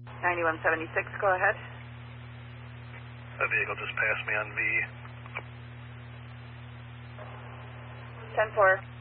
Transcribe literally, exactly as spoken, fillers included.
ninety-one seventy-six, go ahead. A vehicle just passed me on V. ten four.